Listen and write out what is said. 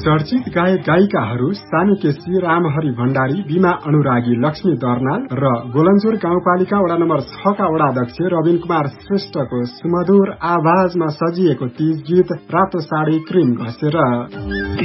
चर्चित गायक गायिकाहरू सानु केसी, रामहरि भण्डारी, बीमा अनुरागी, लक्ष्मी दर्नाल र गोलन्जोर गाउँपालिका वडा नम्बर 6 का वडाध्यक्ष रविन कुमार श्रेष्ठको सुमधुर आवाजमा सजिएको तीज गीत रातो साडी क्रिम घसेर।